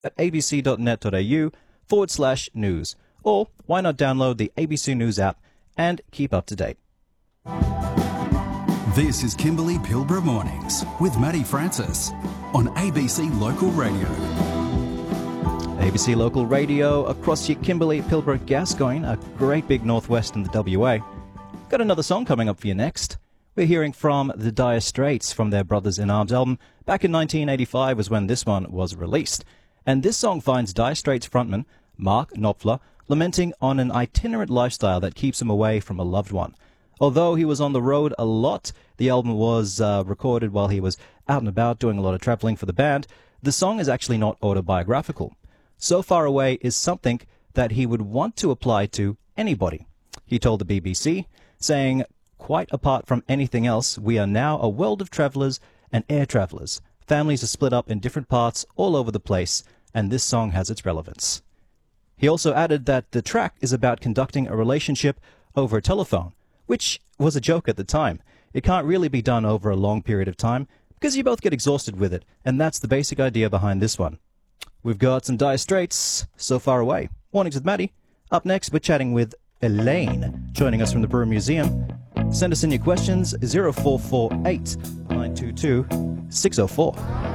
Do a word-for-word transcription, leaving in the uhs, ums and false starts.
at abc.net.au forward slash news. Or why not download the A B C News app and keep up to date. This is Kimberley Pilbara Mornings with Maddie Francis on A B C Local Radio. A B C Local Radio across your Kimberley, Pilbara, Gascoyne, a great big northwest in the W A. Got another song coming up for you next. We're hearing from the Dire Straits from their Brothers in Arms album. Back in nineteen eighty-five was when this one was released. And this song finds Dire Straits frontman Mark Knopfler lamenting on an itinerant lifestyle that keeps him away from a loved one. Although he was on the road a lot, the album was uh, recorded while he was out and about doing a lot of traveling for the band. The song is actually not autobiographical. So Far Away is something that he would want to apply to anybody. He told the B B C, saying, "Quite apart from anything else, we are now a world of travelers and air travelers. Families are split up in different parts all over the place, and this song has its relevance." He also added that the track is about conducting a relationship over a telephone, which was a joke at the time. It can't really be done over a long period of time because you both get exhausted with it, and that's the basic idea behind this one. We've got some Dire Straits, So Far Away. Mornings with Maddie. Up next, we're chatting with Elaine, joining us from the Brewer Museum. Send us in your questions, zero four four eight, nine two two, six zero four.